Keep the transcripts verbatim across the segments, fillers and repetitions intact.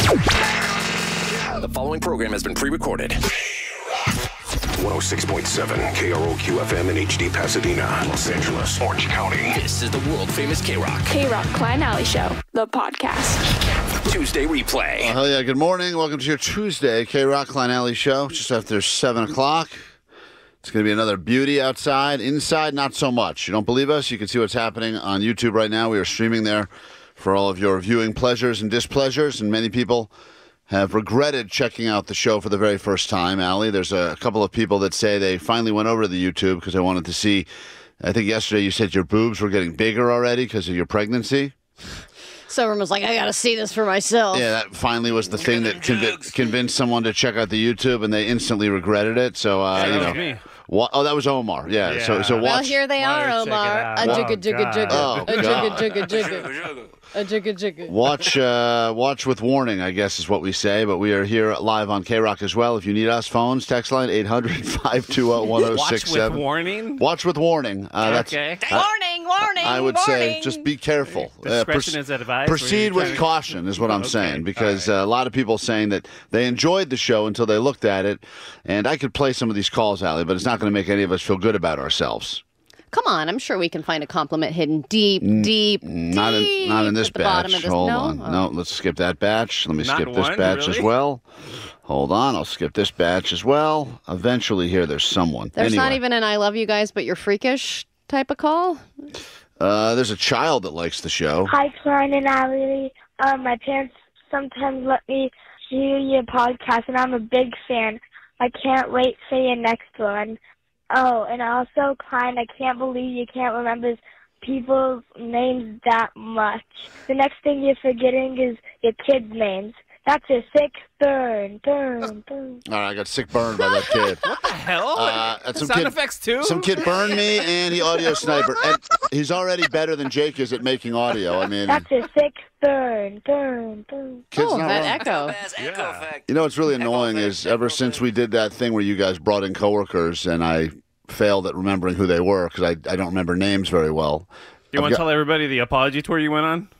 The following program has been pre-recorded. one oh six point seven K R O Q F M in H D Pasadena, Los Angeles, Orange County. This is the world-famous K-Rock. K-Rock Klein Alley Show, the podcast. Tuesday replay. Oh, hell yeah, good morning. Welcome to your Tuesday K-Rock Klein Alley Show, just after seven o'clock. It's going to be another beauty outside. Inside, not so much. You don't believe us? You can see what's happening on YouTube right now. We are streaming there for all of your viewing pleasures and displeasures, and many people have regretted checking out the show for the very first time. Allie, there's a couple of people that say they finally went over to the YouTube because they wanted to see. I think yesterday you said your boobs were getting bigger already because of your pregnancy. Someone was like, I got to see this for myself. Yeah, that finally was the thing that conv- convinced someone to check out the YouTube, and they instantly regretted it. So, uh, yeah, you know. Me. Wa- oh, that was Omar. Yeah. yeah. So, so watch. Well, here they are, Omar. A jigga jigga jigga. Oh, A God. jigga jigga jigga. A jigga jigga. Watch, uh, watch with warning, I guess is what we say. But we are here live on K-Rock as well. If you need us, phones, text line eight hundred, five two zero, one zero six seven. Watch with warning? Watch with warning. Uh, that's, okay. I, Warning, warning, I would warning. say just be careful. Discretion Uh, is advised. Proceed with caution is what I'm Okay. saying, because All right. uh, a lot of people saying that they enjoyed the show until they looked at it. And I could play some of these calls, Allie, but it's not going to make any of us feel good about ourselves. Come on, I'm sure we can find a compliment hidden deep, deep, Not deep in not in this at the bottom batch. of this. Hold no? on. Oh. No, let's skip that batch. Let me Not skip this one, batch really? as well. Hold on, I'll skip this batch as well. Eventually here there's someone. There's anyway, not even an I love you guys, but you're freakish type of call? uh, there's a child that likes the show. Hi, Klein and Allie. Um, my parents sometimes let me hear your podcast, and I'm a big fan. I can't wait for your next one. Oh, and also, Klein, I can't believe you can't remember people's names that much. The next thing you're forgetting is your kids' names. That's a sick burn, burn, burn. All right, I got sick burned by that kid. What the hell? Uh, that's some Sound kid, effects too? Some kid burned me, and he audio sniper. And he's already better than Jake is at making audio. I mean, That's a sick burn, burn, burn. kid's Oh, not that wrong. echo. Yeah. You know what's really annoying is ever since we did that thing where you guys brought in coworkers, and I failed at remembering who they were because I, I don't remember names very well. You I've want to got- tell everybody the apology tour you went on?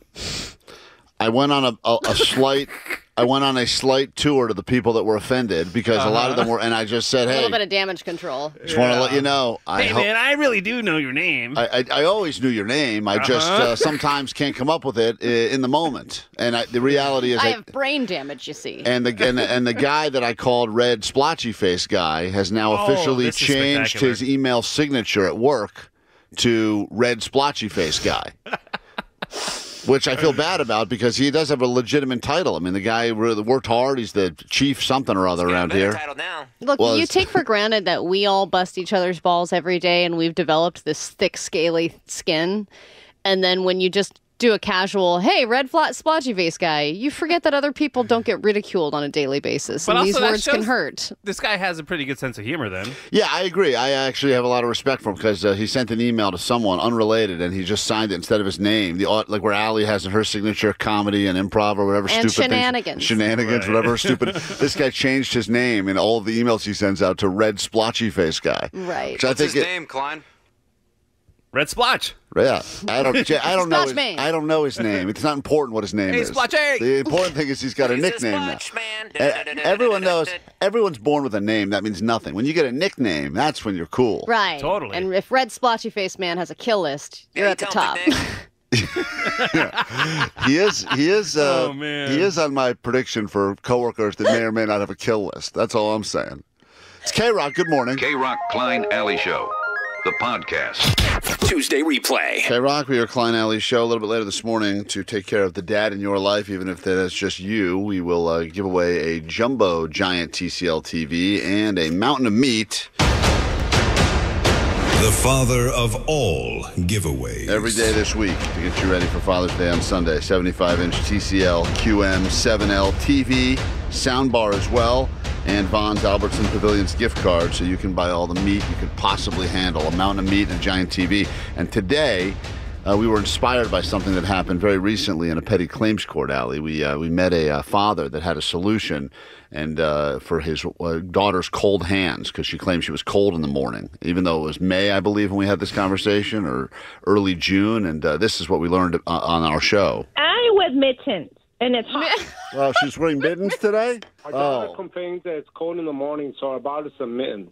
I went on a, a, a slight I went on a slight tour to the people that were offended because a lot of them were, and I just said, A hey, little bit of damage control. just want to let you know. I Hey, hope- man, I really do know your name. I, I, I always knew your name. I just Uh-huh. uh, sometimes can't come up with it uh, in the moment. And I, the reality is, I I, have brain damage, you see. and the and the, and the guy that I called Red Splotchy Face Guy has now Oh, officially this is changed spectacular. his email signature at work to Red Splotchy Face Guy. Which I feel bad about because he does have a legitimate title. I mean, the guy really worked hard. He's the chief something or other around here. Look, Well, you it's- take for granted that we all bust each other's balls every day and we've developed this thick, scaly skin. And then when you just do a casual, hey, red flat splotchy face guy, you forget that other people don't get ridiculed on a daily basis. But and these also that words can shows- hurt. This guy has a pretty good sense of humor then. Yeah, I agree. I actually have a lot of respect for him because uh, he sent an email to someone unrelated and he just signed it instead of his name. The au- like where Allie has in her signature comedy and improv or whatever And stupid shenanigans. things. Shenanigans, Right. whatever stupid. This guy changed his name in all of the emails he sends out to Red Splotchy Face Guy. Right. Which I What's think his it- name, Klein? Red Splotch. Yeah, I don't. I don't know. Splotch His, man. I don't know his name. It's not important what his name Hey, is. Splotchy! The important thing is he's got a nickname now. E- Everyone knows. Everyone's born with a name. That means nothing. When you get a nickname, that's when you're cool. Right. Totally. And if red splotchy face man has a kill list, you're at the top. He is. He is. Uh, Oh, man. He is on my prediction for coworkers that may or may not have a kill list. That's all I'm saying. It's K-Rock. Good morning. K-Rock Klein Alley Show, the podcast. Tuesday replay. K-Rock, we are Klein Alley Show a little bit later this morning to take care of the dad in your life, even if that is just you. We will uh, give away a jumbo giant T C L T V and a mountain of meat The father of all giveaways. every day this week to get you ready for Father's Day on Sunday. seventy-five inch T C L, Q M, seven L T V, soundbar as well, and Vaughn's Albertson Pavilions gift card so you can buy all the meat you could possibly handle, a mountain of meat and a giant T V. And today, uh, we were inspired by something that happened very recently in a petty claims court, Alley. We, uh, we met a uh, father that had a solution and uh, for his uh, daughter's cold hands because she claimed she was cold in the morning, even though it was May, I believe, when we had this conversation, or early June. And uh, this is what we learned uh, on our show. I wear mittens. and it's hot. Oh, she's wearing mittens today? Our daughter Oh. complains that it's cold in the morning, so I bought her some mittens.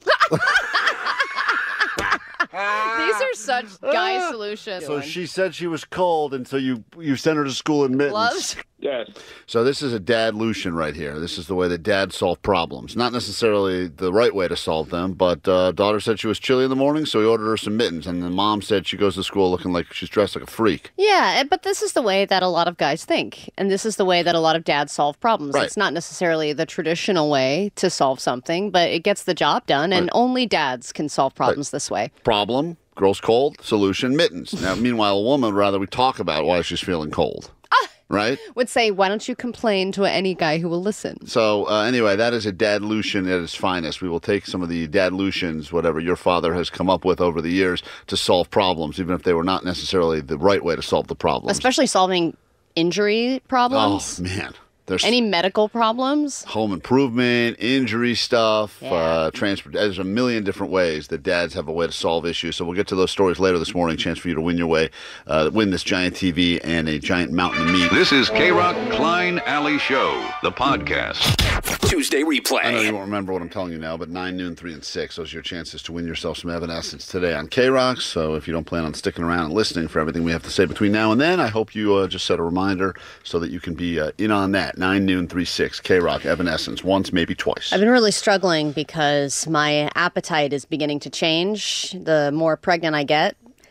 These are such guy solutions. So she said she was cold, and so you you sent her to school in mittens. Gloves? Yes. So this is a dad lution right here. This is the way that dads solve problems. Not necessarily the right way to solve them, but uh, daughter said she was chilly in the morning, so he ordered her some mittens. And the mom said she goes to school looking like she's dressed like a freak. Yeah, but this is the way that a lot of guys think. And this is the way that a lot of dads solve problems. Right. It's not necessarily the traditional way to solve something, but it gets the job done. And Right. only dads can solve problems this way. Problem, girl's cold, solution, mittens. Now, meanwhile, a woman would rather we talk about why she's feeling cold. Right? Would say, why don't you complain to any guy who will listen? So uh, anyway, that is a dad lution at its finest. We will take some of the dad lutions, whatever your father has come up with over the years, to solve problems, even if they were not necessarily the right way to solve the problems. Especially solving injury problems. Oh, man. There's Any medical problems? home improvement, injury stuff, Yeah. uh, transport. There's a million different ways that dads have a way to solve issues. So we'll get to those stories later this morning. Chance for you to win your way, uh, win this giant T V and a giant mountain of meat. This is K-Rock Klein Alley Show, the podcast. Tuesday I know you replay. won't remember what I'm telling you now, but nine, noon, three, and six. Those are your chances to win yourself some Evanescence today on K-Rock. So if you don't plan on sticking around and listening for everything we have to say between now and then, I hope you uh, just set a reminder so that you can be uh, in on that. nine, noon, three, six. K-Rock, Evanescence, once, maybe twice. I've been really struggling because my appetite is beginning to change the more pregnant I get.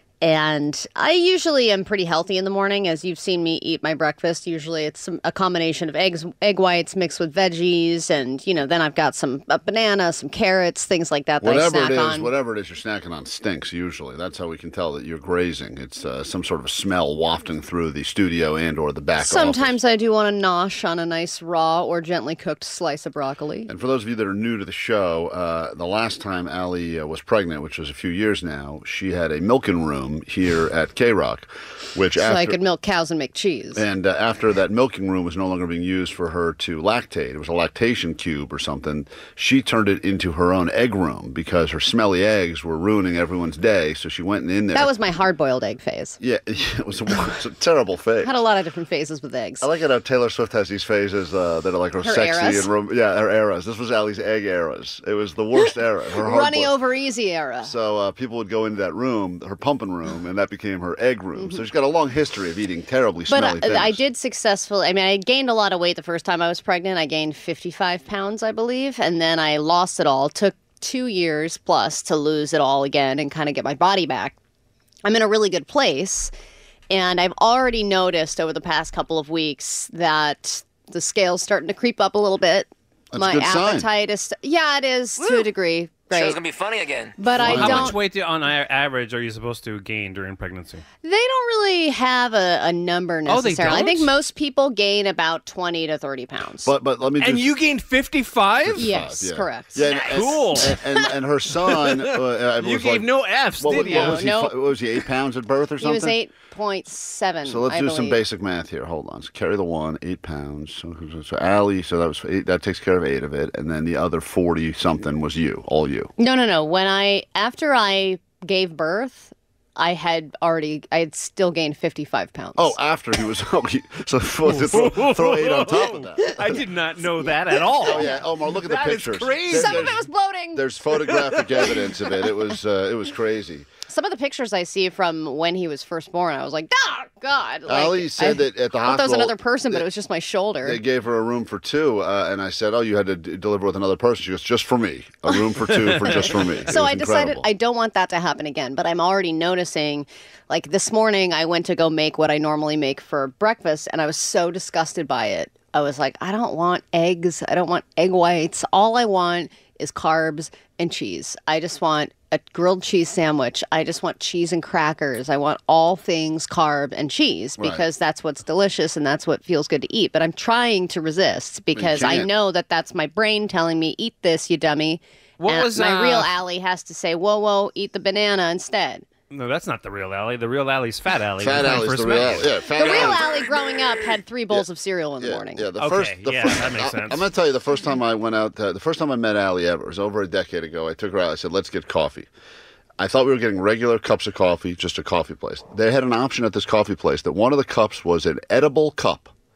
And I usually am pretty healthy in the morning, as you've seen me eat my breakfast. Usually it's some, a combination of eggs, egg whites mixed with veggies. And, you know, then I've got some a banana, some carrots, things like that that Whatever I snack it is, on. whatever it is you're snacking on stinks usually. That's how we can tell that you're grazing. It's uh, some sort of a smell wafting through the studio and or the back Sometimes office. I do want to nosh on a nice raw or gently cooked slice of broccoli. And for those of you that are new to the show, uh, the last time Allie uh, was pregnant, which was a few years now, she had a milking room here at K-Rock, which So after... I could milk cows and make cheese. And uh, after that milking room was no longer being used for her to lactate, it was a lactation cube or something, she turned it into her own egg room because her smelly eggs were ruining everyone's day. So she went in there. That was my hard-boiled egg phase. Yeah, it was a, it was a terrible phase. I had a lot of different phases with eggs. I like it how Taylor Swift has these phases uh, that are like her, Her sexy eras. and rom- yeah, her eras. This was Allie's egg eras. It was the worst era. Her hard Running boil- over easy era. So uh, people would go into that room, her pumping room, and that became her egg room. So she's got a long history of eating terribly But smelly I, things. I did successfully. I mean, I gained a lot of weight the first time I was pregnant. I gained fifty-five pounds, I believe, and then I lost it all. It took two years plus to lose it all again and kind of get my body back. I'm in a really good place, and I've already noticed over the past couple of weeks that the scale's starting to creep up a little bit. That's my a good sign. appetite is, yeah, it is to a degree. Right. Show's gonna be funny again. But I How don't. much weight do, on a- average are you supposed to gain during pregnancy? They don't really have a, a number Oh, they necessarily. I think don't? most people gain about twenty to thirty pounds. But but let me just... And you gained fifty-five? Yes, yeah. correct. Yeah, and, and- Cool. And, and, and her son... Uh, You was gave like, no F's, what, did what, you? what was he, No. fi- what was he, eight pounds at birth or He something? was eight point seven. So let's I do some believe. basic math here. Hold on. So carry the one, eight pounds. So, so Allie, so that was eight, that takes care of eight of it, and then the other forty something was you, all you. No, no, no. When I after I gave birth, I had already I had still gained fifty-five pounds. Oh, after he was oh, he- so throw, throw eight on top of that. I did not know that at all. Oh yeah, Omar, look at the That is pictures. crazy. There- some of there's- it was bloating. There's photographic evidence of it. It was uh, it was crazy. Some of the pictures I see from when he was first born, I was like, "Ah, God!" Like, Allie said I that at the thought hospital that was another person, but it was just my shoulder. They gave her a room for two, uh, and I said, "Oh, you had to d- deliver with another person." She goes, "Just for me, a room for two for just for me." It So was I decided incredible. I don't want that to happen again, but I'm already noticing, like this morning I went to go make what I normally make for breakfast, and I was so disgusted by it. I was like, I don't want eggs. I don't want egg whites. All I want is carbs and cheese. I just want a grilled cheese sandwich. I just want cheese and crackers. I want all things carb and cheese Right. because that's what's delicious and that's what feels good to eat. But I'm trying to resist because I can't. know that that's my brain telling me, eat this, you dummy. What And was, my uh, real Allie has to say, whoa, whoa, eat the banana instead. No, that's not the real Allie. The real Allie's Fat Allie. Fat when I Allie's first the met real you. Allie. Yeah, Fat The real Allie. Allie growing up had three bowls of cereal in the Yeah, morning. yeah, the Okay, first, the yeah, first, that makes I- sense. I'm going to tell you, the first time I went out, uh, the first time I met Allie ever, it was over a decade ago. I took her out. I said, let's get coffee. I thought we were getting regular cups of coffee, just a coffee place. They had an option at this coffee place that one of the cups was an edible cup.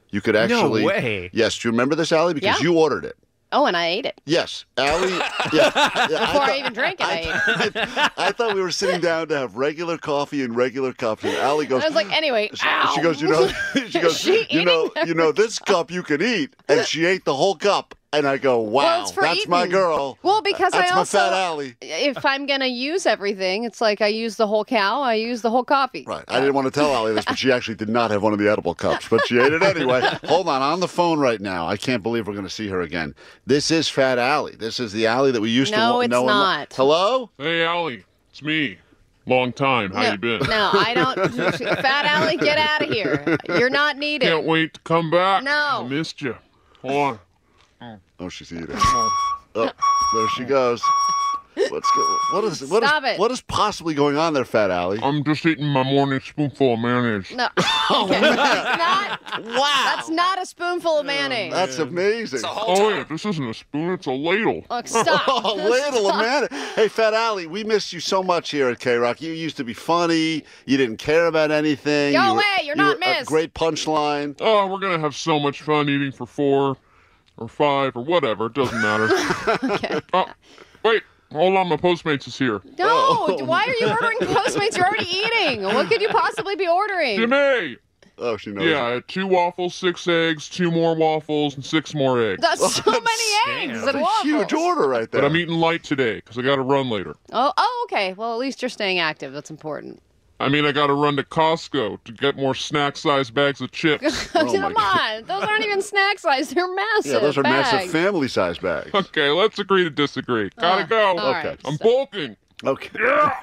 You could actually. No way. Yes. Do you remember this, Allie? Because Yeah. you ordered it. Oh, and I ate it. Yes, Allie. Yeah, yeah, Before I, thought- even drank it, I, ate it. I, I thought we were sitting down to have regular coffee and regular cups, and Allie goes. I was like, anyway, She, ow. she goes, you know, she goes, She you know, eating you know, this cup you can eat, and she ate the whole cup, and I go, wow, Well, it's for that's my eating. girl. Well, because that's I my also, fat Allie. if I'm gonna use everything, it's like I use the whole cow, I use the whole coffee. Right. I didn't want to tell Allie this, but she actually did not have one of the edible cups, but she ate it anyway. Hold on, on the phone right now. I can't believe we're going to see her again. This is Fat Allie. This is the Allie that we used to No, wa- it's know and lo- not. Hello? Hey, Allie, it's me. Long time. How no, you been? No, I don't. Fat Allie, get out of here. You're not needed. Can't wait to come back. No. I missed you. Hold on. Oh, she's eating. Oh, there she goes. What's go- what is what Stop is, it. what is possibly going on there, Fat Allie? I'm just eating my morning spoonful of mayonnaise. No. Oh, Okay. man. That's not, Wow. that's not a spoonful of mayonnaise. That's amazing. Oh, yeah, this isn't a spoon, it's a ladle. Look, stop. Oh, ladle of man. Hey, Fat Allie, we missed you so much here at K-Rock. You used to be funny. You didn't care about anything. Go you were- away. You're you not were a missed. great punchline. Oh, we're going to have so much fun eating for four or five or whatever. It doesn't matter. Okay. Oh, wait. Hold on, my Postmates is here. No, Oh, why are you ordering Postmates? You're already eating. What could you possibly be ordering? Jimmy! Oh, she knows. Yeah, I had two waffles, six eggs, two more waffles, and six more eggs. That's so many eggs That's and a waffles. huge order right there. But I'm eating light today because I got to run later. Oh, oh, okay. Well, at least you're staying active. That's important. I mean, I got to run to Costco to get more snack-sized bags of chips. Oh, Come my on. Those aren't even snack size. They're massive Yeah, those are bags. massive family-sized bags. Okay, let's agree to disagree. Gotta Uh, go. all Okay. right. I'm bulking. Okay.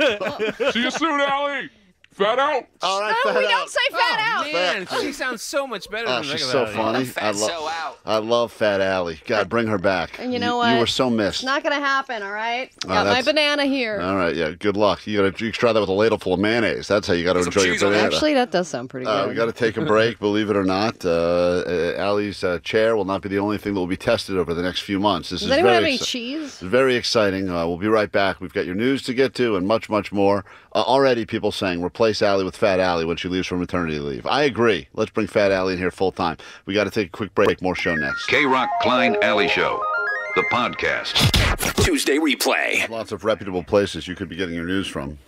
Yeah. See you soon, Allie. Fat out. All right, No, Fat we Al- don't say fat out. Man, she sounds so much better Oh, than she's regular so Allie. funny. Fat I, lo- so out. I love Fat Allie. God, bring her back. And you know You what? were so missed. It's not going to happen, all right? Oh, Got my that's- banana here. All right, yeah. Good luck. You got to you try that with a ladle full of mayonnaise. That's how you got to Some enjoy your cheese on it. banana. Actually, that does sound pretty Uh, good. we got to take a break, believe it or not. Uh, uh, Allie's uh, chair will not be the only thing that will be tested over the next few months. This Does is anyone very have any exci- cheese? It's very exciting. Uh, we'll be right back. We've got your news to get to and much, much more. Uh, already people saying replace Allie with Fat Allie when she leaves for maternity leave. I agree. Let's bring Fat Allie in here full time. We got to take a quick break. More show next. K-Rock Klein Alley Show, the podcast. Tuesday replay. Lots of reputable places you could be getting your news from.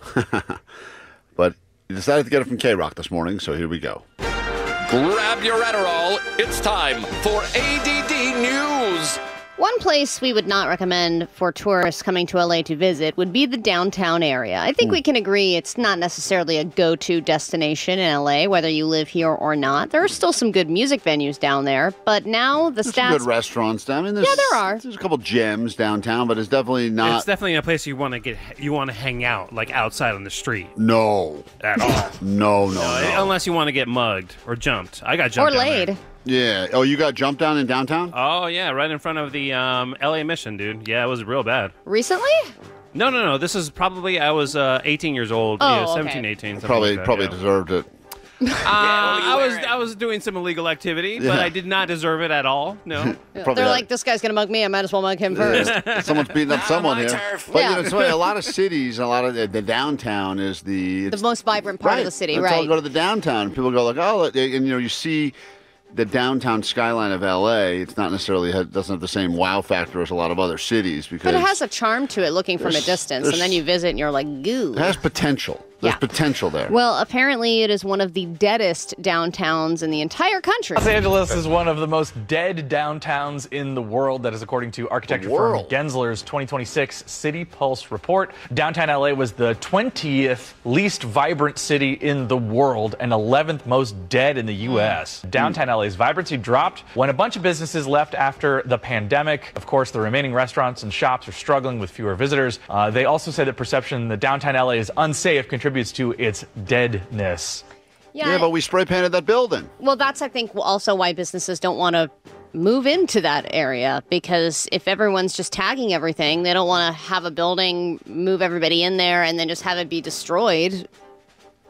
But you decided to get it from K-Rock this morning, so here we go. Grab your Adderall. It's time for A D D News. One place we would not recommend for tourists coming to L A to visit would be the downtown area. I think we can agree it's not necessarily a go-to destination in L A, whether you live here or not. There are still some good music venues down there, but now the There's some good stats... restaurants down. I mean, there's, Yeah, there are. There's a couple gems downtown, but it's definitely not. It's definitely a place you want to get. You want to hang out, like outside on the street. No. At all. No, no, No, no. Unless you want to get mugged or jumped. I got Or jumped. down laid. there. Yeah. Oh, you got jumped down in downtown? Oh yeah, right in front of the um, L A Mission, dude. Yeah, it was real bad. Recently? No, no, no. This is probably I was uh, eighteen years old. Oh, yeah, okay. seventeen, eighteen. something Probably, like that, probably yeah. deserved it. Uh, I was wearing? I was doing some illegal activity, Yeah. but I did not deserve it at all. No. Probably They're had- like, this guy's going to mug me. I might as well mug him first. Someone's beating up someone my here. turf. But Yeah. you know, it's funny, a lot of cities, a lot of the, the downtown is the The it's, most vibrant part right. of the city, Let's all right? go to the downtown. And people go like, oh, and you know, you see the downtown skyline of L A. It's not necessarily doesn't have the same wow factor as a lot of other cities because But it has a charm to it looking from a There's- distance, there's- and then you visit and you're like, goo. it has potential. There's Yeah. potential there. Well, apparently it is one of the deadest downtowns in the entire country. Los Angeles is one of the most dead downtowns in the world. That is according to architecture The firm world. Gensler's twenty twenty-six City Pulse report. Downtown L A was the twentieth least vibrant city in the world and eleventh most dead in the U S. Downtown L A's vibrancy dropped when a bunch of businesses left after the pandemic. Of course, the remaining restaurants and shops are struggling with fewer visitors. Uh, they also say that perception that downtown L A is unsafe contributes to its deadness. yeah, but we spray painted that building. Well, that's, I think, also why businesses don't want to move into that area, because if everyone's just tagging everything, they don't want to have a building, move everybody in there, and then just have it be destroyed.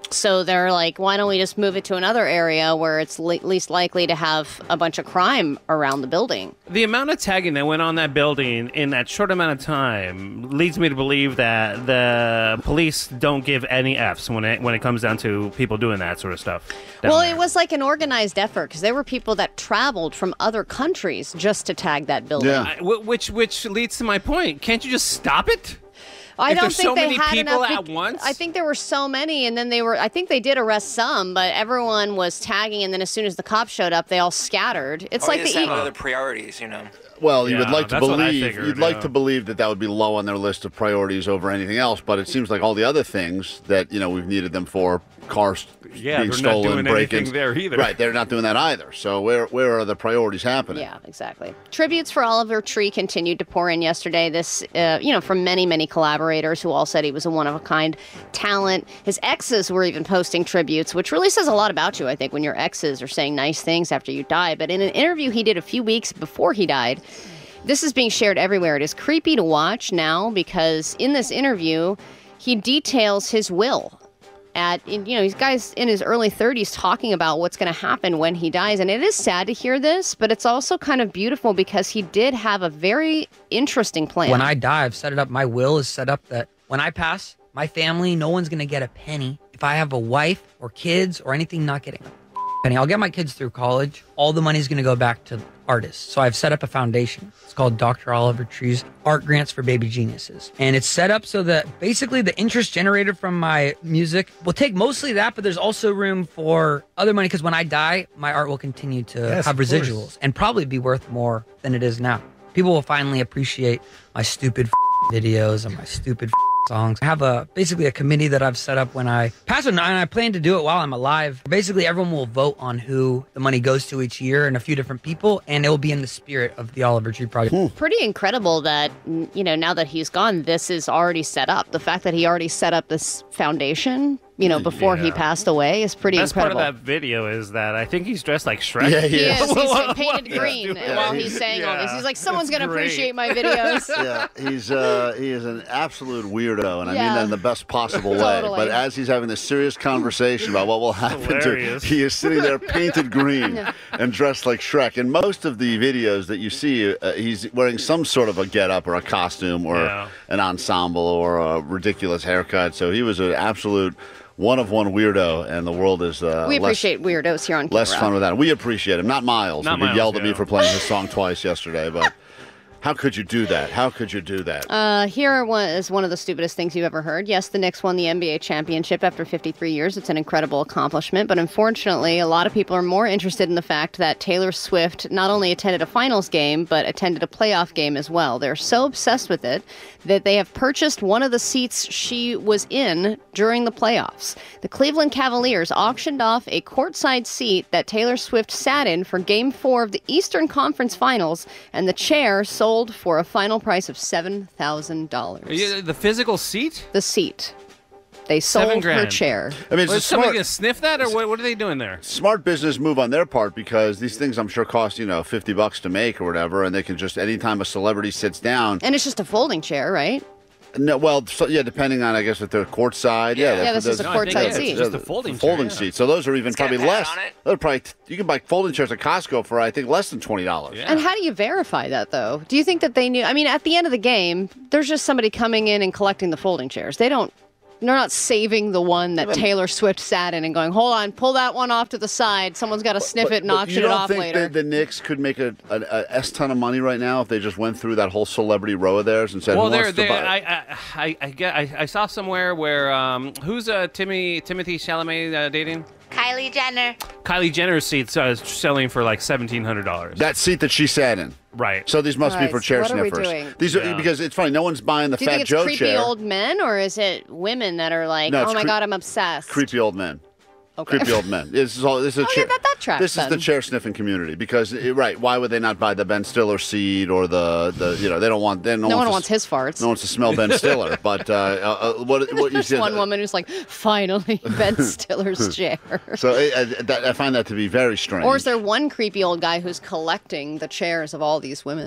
So they're like, why don't we just move it to another area where it's le- least likely to have a bunch of crime around the building? The amount of tagging that went on that building in that short amount of time leads me to believe that the police don't give any Fs when it when it comes down to people doing that sort of stuff. down Well, there. it was like an organized effort because there were people that traveled from other countries just to tag that building. I- wh- which which leads to my point. Can't you just stop it? I If don't there's think so they many had people enough. at bec- once? I think there were so many, and then they were. I think they did arrest some, but everyone was tagging, and then as soon as the cops showed up, they all scattered. It's Or like you the just have e- other priorities, you know. Well, you would Yeah, like to that's what I believe figured, you'd like yeah. to believe that that would be low on their list of priorities over anything else, but it seems like all the other things that you know we've needed them for, cars Yeah, being they're not stolen, doing break-ins, anything there either. right? They're not doing that either. So where where are the priorities happening? Yeah, exactly. Tributes for Oliver Tree continued to pour in yesterday. This, uh, you know, from many, many collaborators who all said he was a one-of-a-kind talent. His exes were even posting tributes, which really says a lot about you, I think, when your exes are saying nice things after you die. But in an interview he did a few weeks before he died, this is being shared everywhere. It is creepy to watch now because in this interview, he details his will. At you know, these guys in his early thirties talking about what's going to happen when he dies, and it is sad to hear this, but it's also kind of beautiful because he did have a very interesting plan. When I die, I've set it up. My will is set up that when I pass, my family, no one's going to get a penny. If I have a wife or kids or anything, not getting a penny. I'll get my kids through college. All the money's going to go back to artists. So I've set up a foundation. It's called Doctor Oliver Tree's Art Grants for Baby Geniuses. And it's set up so that basically the interest generated from my music will take mostly that, but there's also room for other money because when I die, my art will continue to Yes, have of course. residuals and probably be worth more than it is now. People will finally appreciate my stupid f- videos and my stupid f- songs. I have a basically a committee that I've set up when I pass it, and I plan to do it while I'm alive. Basically, everyone will vote on who the money goes to each year and a few different people, and it will be in the spirit of the Oliver Tree Project. Pretty incredible that, you know, now that he's gone, this is already set up. The fact that he already set up this foundation, you know, before he Yeah. passed away is pretty Best incredible. part of that video is that I think he's dressed like Shrek. Yeah, he He is. is. He's like painted green Yeah, while he's- he's saying all this. yeah. He's like, someone's going to great. appreciate my videos. Yeah, he's uh, he is an absolute weirdo, and I mean Yeah. that in the best possible way. Totally. But as he's having this serious conversation about what will happen to, hilarious. he is sitting there painted green and dressed like Shrek. In most of the videos that you see, uh, he's wearing some sort of a getup or a costume or Yeah. an ensemble or a ridiculous haircut. So he was an absolute one of one weirdo, and the world is uh, We less, appreciate weirdos here on less Camera. fun with that. We appreciate him, not Miles. Not who Miles, yelled at me yeah. for playing his song twice yesterday, but. How could you do that? How could you do that? Uh, here was one of the stupidest things you've ever heard. Yes, the Knicks won the N B A championship after fifty-three years. It's an incredible accomplishment. But unfortunately, a lot of people are more interested in the fact that Taylor Swift not only attended a finals game, but attended a playoff game as well. They're so obsessed with it that they have purchased one of the seats she was in during the playoffs. The Cleveland Cavaliers auctioned off a courtside seat that Taylor Swift sat in for Game four of the Eastern Conference Finals, and the chair sold for a final price of seven thousand dollars. Yeah, the physical seat? The seat. They Seven sold her grand. chair. I mean, it's Was a somebody smart, going to sniff that, or what, what are they doing there? smart business move on their part because these things I'm sure cost, you know, fifty bucks to make or whatever, and they can just, anytime a celebrity sits down. And it's just a folding chair, right? No, well, so, yeah, depending on, I guess, if they're courtside. Yeah, Yeah, this is a No, I think courtside it's seat. just a folding chair, Folding yeah. seat. So those are even It's got a probably pad less. on it. They're probably, you can buy folding chairs at Costco for, I think, less than twenty dollars. Yeah. And how do you verify that, though? Do you think that they knew? I mean, at the end of the game, there's just somebody coming in and collecting the folding chairs. They don't. They're not saving the one that Taylor Swift sat in and going, hold on, pull that one off to the side. Someone's got to sniff it and auction you it don't off think later. that the Knicks could make a, a, a S ton of money right now if they just went through that whole celebrity row of theirs and said, Well, who there, wants to there, buy? I, I, I, I, get, I, I saw somewhere where um, who's uh, Timmy Timothy Chalamet uh, dating? Kylie Jenner. Kylie Jenner's seat's uh, selling for like seventeen hundred dollars. That seat that she sat in. Right. So these must be for Guys, chair what are we sniffers. doing? These are Yeah. because it's funny. No one's buying the Do you Fat think it's Joe creepy chair. old men, or is it women that are like, No, oh it's my cre- God, I'm obsessed? Creepy old men. Okay. Creepy old men. This is all. This is a Okay, chair. that- that tracks this is the then. chair sniffing community because eh, right. Why would they not buy the Ben Stiller seat or the the you know they don't want they don't No one to wants s- his farts. No one wants to smell Ben Stiller. But uh, uh, uh, what what you There's said. one woman who's like, finally, Ben Stiller's chair. So eh, uh, that, I find that to be very strange. Or is there one creepy old guy who's collecting the chairs of all these women?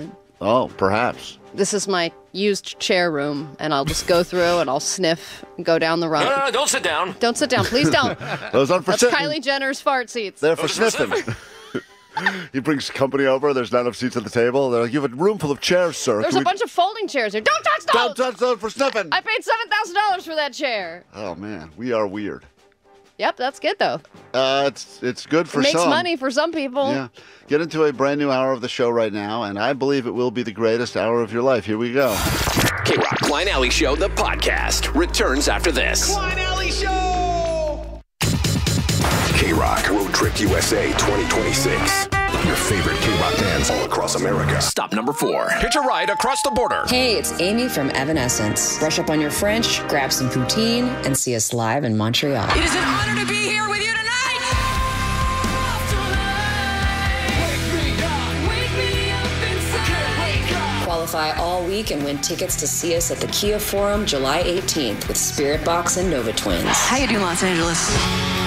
Oh, perhaps. This is my used chair room, and I'll just go through and I'll sniff and go down the run. No, no, no, don't sit down. Don't sit down. Please don't. Those aren't for That's sitting. Kylie Jenner's fart seats. They're for sniffing. He brings company over. There's not enough seats at the table. They're like, you have a room full of chairs, sir. There's Can a we- bunch of folding chairs here. Don't touch those! Don't touch those for sniffing. I paid seven thousand dollars for that chair. Oh, man. We are weird. Yep, that's good, though. Uh, it's it's good for it makes some. money for some people. Yeah. Get into a brand new hour of the show right now, and I believe it will be the greatest hour of your life. Here we go. K-Rock Klein Alley Show, the podcast, returns after this. Klein Alley Show! K-Rock Road Trip U S A twenty twenty-six. Your favorite K-Rock bands all across America. Stop number four. Hitch a ride across the border. Hey, it's Amy from Evanescence. Brush up on your French, grab some poutine, and see us live in Montreal. It is an honor to be here with you tonight. Qualify all week and win tickets to see us at the Kia Forum July eighteenth with Spirit Box and Nova Twins. How you doing, Los Angeles?